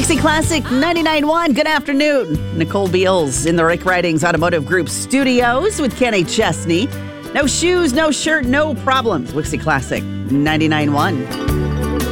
Wixie Classic 99.1. Good afternoon. Nicole Beals in the Rick Ridings Automotive Group studios with Kenny Chesney. No shoes, no shirt, no problems. Wixie Classic 99.1.